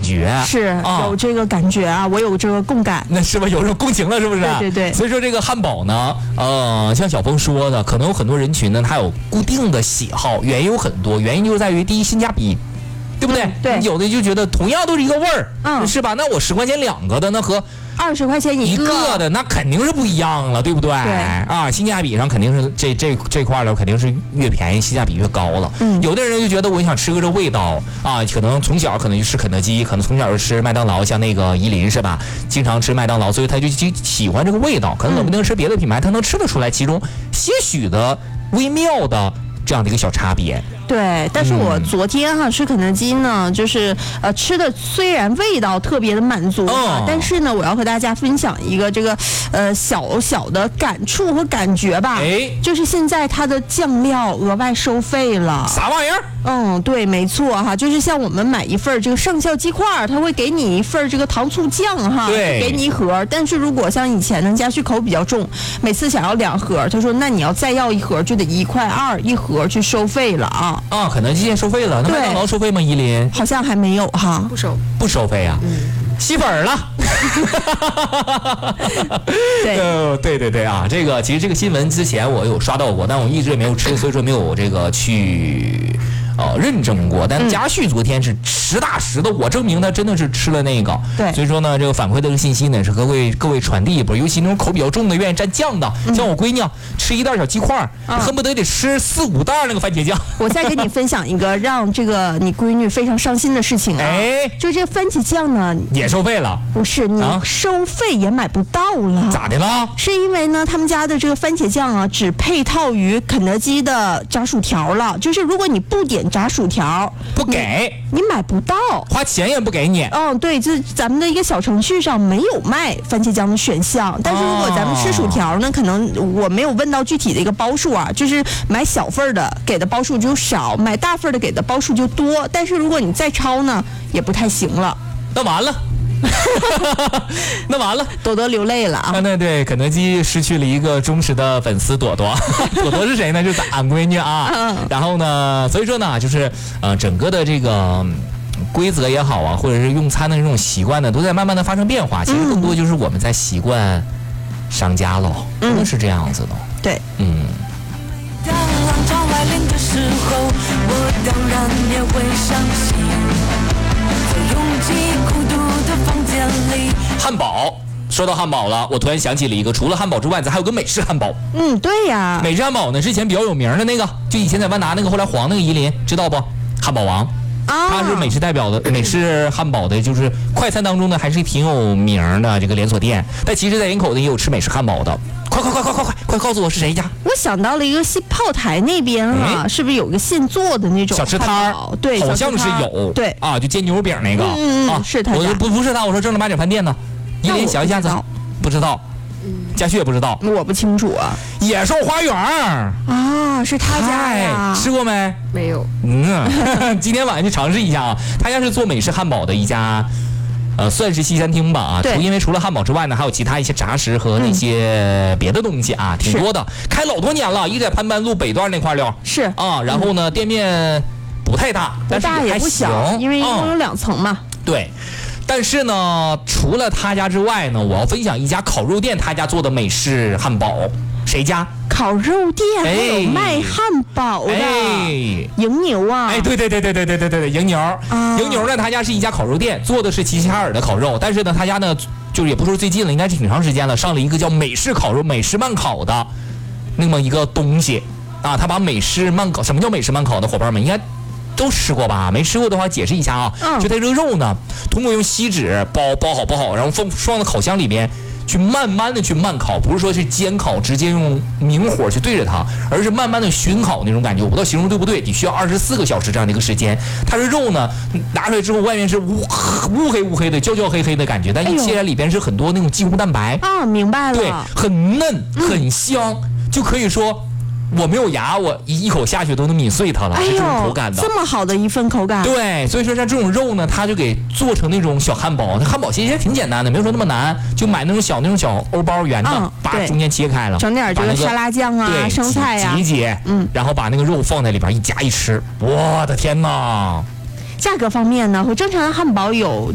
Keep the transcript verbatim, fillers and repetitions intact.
觉， 是、啊、有这个感觉啊，我有这个共感， 那是吧？有这种共情了，是不是？ 对对对。 所以说这个汉堡呢，呃，像小峰说的，可能有很多人群呢，他有固定的喜好，原因有很多，原因就是在于第一性价比。对不对、嗯？ 对， 有的就觉得同样都是一个味儿，嗯，是吧？那我十块钱两个的，那和二十块钱一个, 一个的，那肯定是不一样了，对不对？ 对啊，性价比上肯定是这这这块的，肯定是越便宜性价比越高了。嗯，有的人就觉得我想吃个这味道啊，可能从小可能就吃肯德基，可能从小就吃麦当劳，像那个依林是吧？经常吃麦当劳，所以他就喜欢这个味道。可能冷不丁吃别的品牌，他能吃得出来其中些许的微妙的这样的一个小差别。 对，但是我昨天哈、啊、吃肯德基呢，就是呃吃的虽然味道特别的满足啊、哦，但是呢，我要和大家分享一个这个呃小小的感触和感觉吧。哎，就是现在它的酱料额外收费了。 啥玩意儿？ 嗯，对，没错哈，就是像我们买一份这个上校鸡块，它会给你一份这个糖醋酱哈， 对， 给你一盒。但是如果像以前呢，家需口比较重，每次想要两盒，他说那你要再要一盒就得一块二一盒去收费了啊。 啊，肯德基现在收费了，那麦当劳收费吗？依林好像还没有哈， 不收， 不收费啊，嗯，吸粉了。 对、 呃，对对对啊，这个其实这个新闻之前我有刷到过，但我一直也没有吃，所以说没有这个去。呃，认证过，但嘉旭昨天是实打实的，我证明他真的是吃了那个。 对， 所以说呢，这个反馈的这个信息呢，是各位各位传递一波，尤其那种口比较重的，愿意蘸酱的，嗯、像我闺女吃一袋小鸡块、嗯，恨不得得吃四五袋那个番茄酱。 我再给你分享一个让这个你闺女非常伤心的事情啊， 哎， 就这个番茄酱呢也收费了， 不是你收费也买不到了，啊、 咋的了？ 是因为呢，他们家的这个番茄酱啊，只配套于肯德基的炸薯条了，就是如果你不点炸薯条不给你, 你买不到， 花钱也不给你。 嗯，对，就是咱们的一个小程序上没有卖番茄酱的选项，但是如果咱们吃薯条呢，可能我没有问到具体的一个包数啊，就是买小份的给的包数就少，买大份的给的包数就多，但是如果你再超呢，也不太行了。 那完了。那完了， 朵朵流泪了啊！ 啊，对对，肯德基失去了一个忠实的粉丝朵朵。朵朵是谁呢？就是俺闺女啊。嗯、然后呢，所以说呢，就是呃，整个的这个规则也好啊，或者是用餐的这种习惯呢，都在慢慢的发生变化。其实更多就是我们在习惯商家喽，真的是这样子的。 对， 嗯。 当浪潮来临的时候，我当然也会伤心。 汉堡，说到汉堡了，我突然想起了一个，除了汉堡之外，咱还有个美式汉堡。 嗯，对呀， 美式汉堡呢，之前比较有名的那个，就以前在万达那个，后来黄那个宜林，知道不？汉堡王，啊，他是美式代表的，美式汉堡的，就是快餐当中呢，还是挺有名的这个连锁店。但其实，在营口呢也有吃美式汉堡的。快快快快快快快告诉我是谁家？ 我想到了一个西炮台那边啊，是不是有个现做的那种小吃摊儿？ 对， 好像是有。 对啊，就煎牛肉饼那个。 嗯啊， 是他家。 我不不是他，我说正儿八经饭店呢。依林想一下子，不知道。嘉旭也不知道， 我不清楚啊。 野兽花园啊，是他家呀？ 吃过没？ 没有。 嗯，今天晚上去尝试一下啊。他家是做美式汉堡的一家。呃，算是西餐厅吧啊，除因为除了汉堡之外呢，还有其他一些杂食和那些别的东西啊，嗯、挺多的。开老多年了，一直在潘班路北段那块溜。 是啊，然后呢，嗯、店面不太大，但是也不小，因为一共有两层嘛。 嗯、对，但是呢，除了他家之外呢，我要分享一家烤肉店，他家做的美式汉堡。谁家？ 烤肉店还有卖汉堡的， 哎， 营牛啊！ 哎，对对对对对对对对对，营牛。啊，营牛呢，他家是一家烤肉店，做的是齐齐哈尔的烤肉，但是呢，他家呢，就是也不说最近了，应该是挺长时间了，上了一个叫美式烤肉、美式慢烤的那么一个东西啊。他把美式慢烤，什么叫美式慢烤的伙伴们应该都吃过吧？没吃过的话，解释一下啊。嗯，就它这个肉呢，通过用锡纸包包好包好，然后放放到烤箱里边。去慢慢的去慢烤，不是说是煎烤，直接用明火去对着它，而是慢慢的熏烤那种感觉。我不知道形容对不对，你需要二十四个小时这样的一个时间。它是肉呢，拿出来之后外面是乌乌黑乌黑的、焦焦黑黑的感觉，但一切然里边是很多那种肌糊蛋白啊，明白了， 对，很嫩很香，嗯、就可以说。我没有牙，我一一口下去都能抿碎它了，是这种口感的。 这么好的一份口感。 对，所以说像这种肉呢，它就给做成那种小汉堡。汉堡其实也挺简单的，没有说那么难，就买那种小那种小欧包圆的，嗯、把中间切开了， 整点这个沙拉酱啊、 对生菜呀、啊， 挤一挤，嗯，然后把那个肉放在里边一夹一吃，我的天哪！ 价格方面呢，和正常的汉堡有